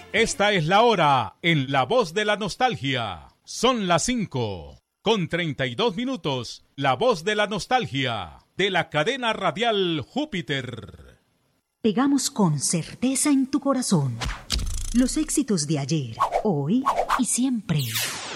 Esta es la hora en La Voz de la Nostalgia. Son las 5:32. La Voz de la Nostalgia, de la cadena radial Júpiter. Pegamos con certeza en tu corazón los éxitos de ayer, hoy y siempre.